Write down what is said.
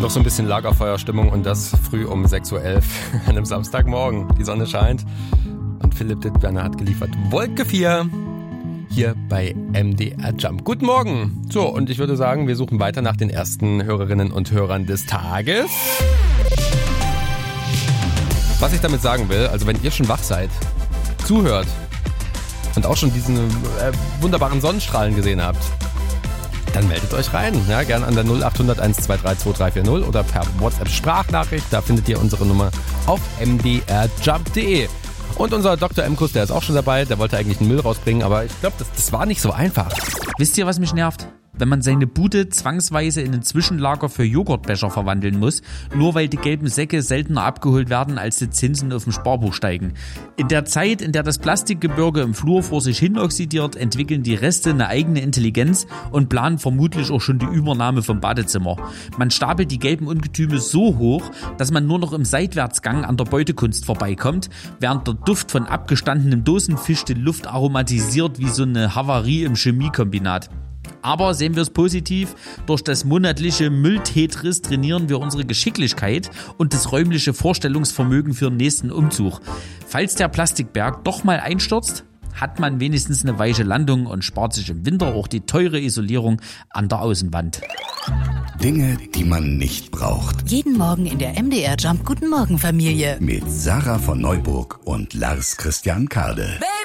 Noch so ein bisschen Lagerfeuerstimmung und das früh um 6.11 Uhr an einem Samstagmorgen. Die Sonne scheint und Philipp Dittberner hat geliefert Wolke 4 hier bei MDR Jump. Guten Morgen. So, und ich würde sagen, wir suchen weiter nach den ersten Hörerinnen und Hörern des Tages. Was ich damit sagen will, also wenn ihr schon wach seid, zuhört und auch schon diesen wunderbaren Sonnenstrahlen gesehen habt, dann meldet euch rein. Ja, gerne an der 0800 123 2340 oder per WhatsApp-Sprachnachricht. Da findet ihr unsere Nummer auf mdrjump.de. Und unser Dr. Emkus, der ist auch schon dabei. Der wollte eigentlich den Müll rausbringen, aber ich glaube, das war nicht so einfach. Wisst ihr, was mich nervt? Wenn man seine Bude zwangsweise in ein Zwischenlager für Joghurtbecher verwandeln muss, nur weil die gelben Säcke seltener abgeholt werden, als die Zinsen auf dem Sparbuch steigen. In der Zeit, in der das Plastikgebirge im Flur vor sich hin oxidiert, entwickeln die Reste eine eigene Intelligenz und planen vermutlich auch schon die Übernahme vom Badezimmer. Man stapelt die gelben Ungetüme so hoch, dass man nur noch im Seitwärtsgang an der Beutekunst vorbeikommt, während der Duft von abgestandenem Dosenfisch die Luft aromatisiert wie so eine Havarie im Chemiekombinat. Aber sehen wir es positiv, durch das monatliche Mülltetris trainieren wir unsere Geschicklichkeit und das räumliche Vorstellungsvermögen für den nächsten Umzug. Falls der Plastikberg doch mal einstürzt, hat man wenigstens eine weiche Landung und spart sich im Winter auch die teure Isolierung an der Außenwand. Dinge, die man nicht braucht. Jeden Morgen in der MDR Jump Guten Morgen Familie. Mit Sarah von Neuburg und Lars Christian Kade.